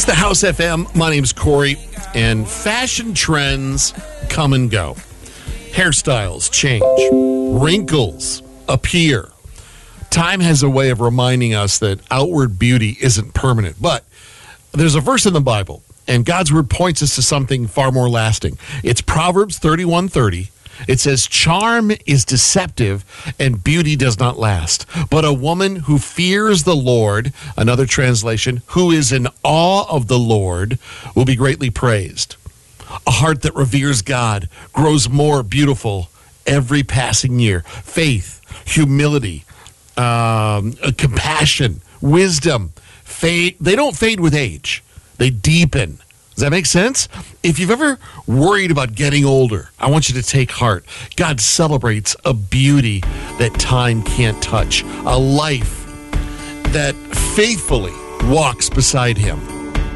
the House FM. My name's Corey, and fashion trends come and go. Hairstyles change. Wrinkles appear. Time has a way of reminding us that outward beauty isn't permanent. But there's a verse in the Bible, and God's word points us to something far more lasting. It's Proverbs 31:30. It says, charm is deceptive and beauty does not last. But a woman who fears the Lord, another translation, who is in awe of the Lord, will be greatly praised. A heart that reveres God grows more beautiful every passing year. Faith, humility, compassion, wisdom, they don't fade with age. They deepen. Does that make sense? If you've ever worried about getting older, I want you to take heart. God celebrates a beauty that time can't touch, a life that faithfully walks beside him.